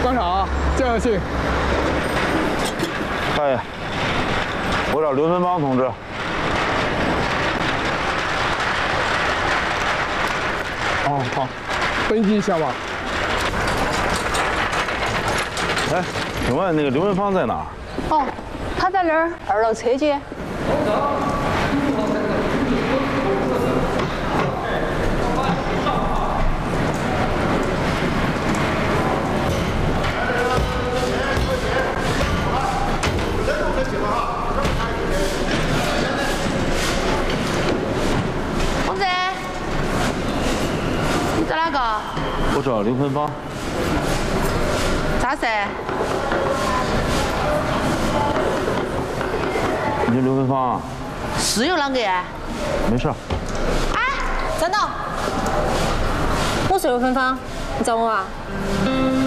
观察啊，这样行。 大爷，我找刘文芳同志。 哦，好，登记一下吧。 哎，请问那个刘文芳在哪儿？ 哦，他在那儿2楼车间。同志，你找哪个？ 我找刘文芳。 啥事？ 你是刘文芳啊？ 是有啷个呀？ 没事。 哎，站到！我是刘芬芳，你找我啊？